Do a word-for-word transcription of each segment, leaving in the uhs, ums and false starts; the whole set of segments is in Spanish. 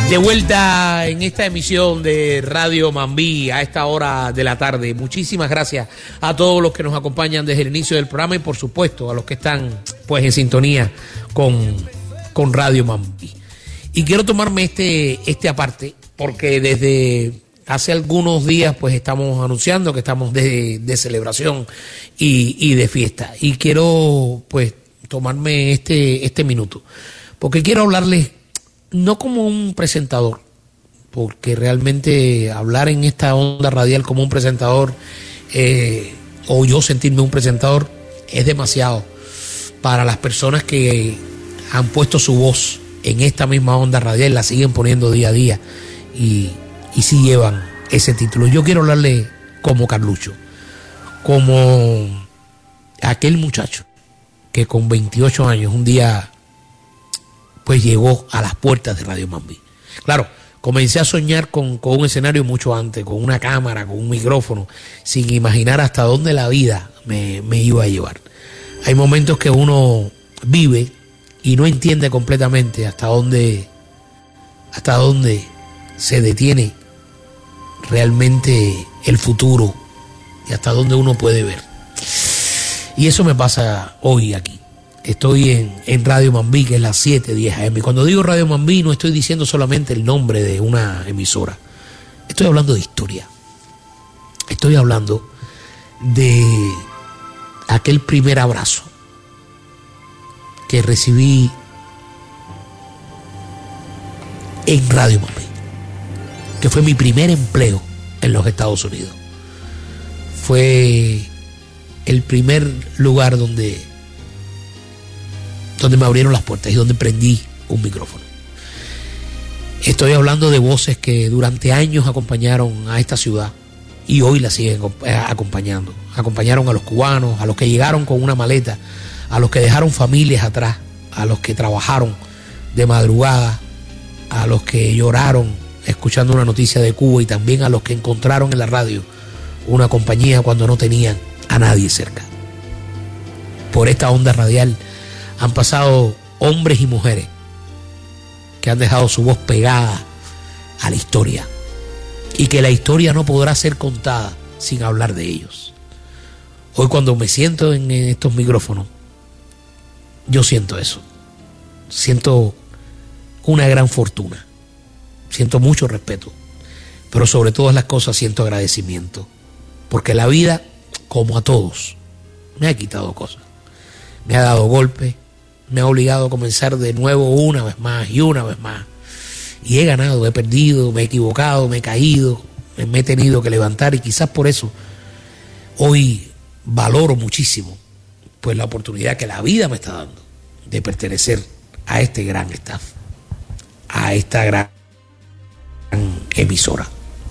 De vuelta en esta emisión de Radio Mambí a esta hora de la tarde. Muchísimas gracias a todos los que nos acompañan desde el inicio del programa y por supuesto a los que están pues en sintonía con, con Radio Mambí. Y quiero tomarme este, este aparte porque desde hace algunos días pues estamos anunciando que estamos de, de celebración y, y de fiesta. Y quiero pues tomarme este, este minuto porque quiero hablarles no como un presentador, porque realmente hablar en esta onda radial como un presentador, eh, o yo sentirme un presentador, es demasiado para las personas que han puesto su voz en esta misma onda radial, la siguen poniendo día a día y, y sí llevan ese título. Yo quiero hablarle como Carlucho, como aquel muchacho que con veintiocho años un día pues llegó a las puertas de Radio Mambí. Claro, comencé a soñar con, con un escenario mucho antes, con una cámara, con un micrófono, sin imaginar hasta dónde la vida me, me iba a llevar. Hay momentos que uno vive y no entiende completamente hasta dónde, hasta dónde se detiene realmente el futuro y hasta dónde uno puede ver. Y eso me pasa hoy aquí. Estoy en, en Radio Mambí, que es las siete diez A M. Cuando digo Radio Mambí no estoy diciendo solamente el nombre de una emisora. Estoy hablando de historia. Estoy hablando de aquel primer abrazo que recibí en Radio Mambí, que fue mi primer empleo en los Estados Unidos. Fue el primer lugar donde donde me abrieron las puertas y donde prendí un micrófono. Estoy hablando de voces que durante años acompañaron a esta ciudad y hoy la siguen acompañando. Acompañaron a los cubanos, a los que llegaron con una maleta, a los que dejaron familias atrás, a los que trabajaron de madrugada, a los que lloraron escuchando una noticia de Cuba y también a los que encontraron en la radio una compañía cuando no tenían a nadie cerca. Por esta onda radial han pasado hombres y mujeres que han dejado su voz pegada a la historia y que la historia no podrá ser contada sin hablar de ellos. Hoy cuando me siento en estos micrófonos, yo siento eso. Siento una gran fortuna. Siento mucho respeto. Pero sobre todas las cosas siento agradecimiento. Porque la vida, como a todos, me ha quitado cosas. Me ha dado golpes. Me ha obligado a comenzar de nuevo una vez más y una vez más. Y he ganado, he perdido, me he equivocado, me he caído, me he tenido que levantar y quizás por eso hoy valoro muchísimo pues la oportunidad que la vida me está dando de pertenecer a este gran staff, a esta gran emisora.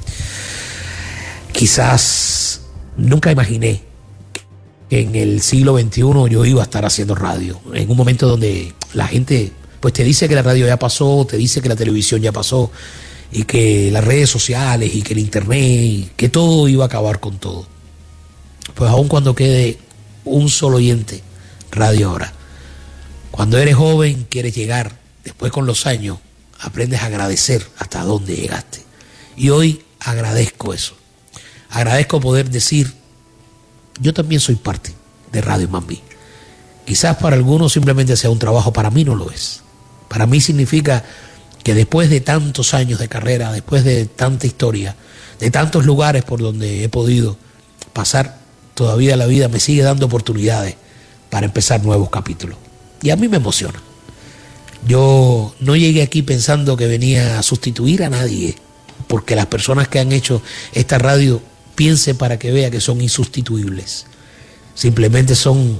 Quizás nunca imaginé en el siglo veintiuno yo iba a estar haciendo radio, en un momento donde la gente pues te dice que la radio ya pasó, te dice que la televisión ya pasó y que las redes sociales y que el internet y que todo iba a acabar con todo. Pues aun cuando quede un solo oyente, radio ahora. Cuando eres joven quieres llegar, después con los años aprendes a agradecer hasta dónde llegaste. Y hoy agradezco eso, agradezco poder decir yo también soy parte de Radio Mambí. Quizás para algunos simplemente sea un trabajo, para mí no lo es. Para mí significa que después de tantos años de carrera, después de tanta historia, de tantos lugares por donde he podido pasar, todavía la vida me sigue dando oportunidades para empezar nuevos capítulos. Y a mí me emociona. Yo no llegué aquí pensando que venía a sustituir a nadie, porque las personas que han hecho esta radio piense para que vea que son insustituibles. Simplemente son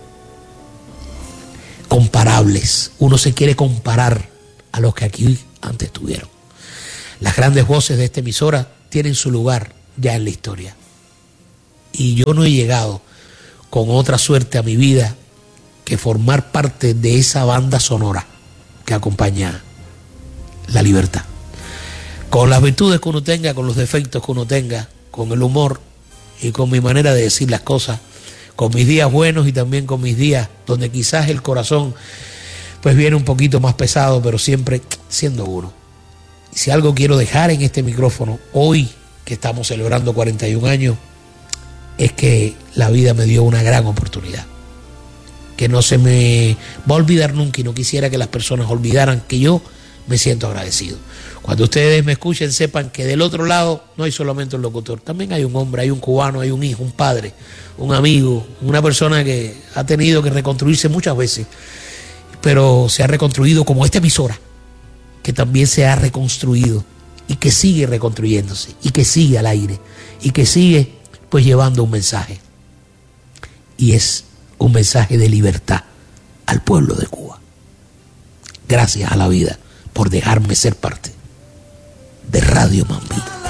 comparables. Uno se quiere comparar a los que aquí antes estuvieron. Las grandes voces de esta emisora tienen su lugar ya en la historia. Y yo no he llegado con otra suerte a mi vida que formar parte de esa banda sonora que acompaña la libertad. Con las virtudes que uno tenga, con los defectos que uno tenga, con el humor y con mi manera de decir las cosas, con mis días buenos y también con mis días donde quizás el corazón pues viene un poquito más pesado, pero siempre siendo uno. Si algo quiero dejar en este micrófono hoy, que estamos celebrando cuarenta y un años, es que la vida me dio una gran oportunidad, que no se me va a olvidar nunca, y no quisiera que las personas olvidaran que yo me siento agradecido. Cuando ustedes me escuchen, sepan que del otro lado no hay solamente un locutor, también hay un hombre, hay un cubano, hay un hijo, un padre, un amigo, una persona que ha tenido que reconstruirse muchas veces, pero se ha reconstruido como esta emisora, que también se ha reconstruido y que sigue reconstruyéndose y que sigue al aire y que sigue pues llevando un mensaje, y es un mensaje de libertad al pueblo de Cuba. Gracias a la vida por dejarme ser parte de Radio Mambí.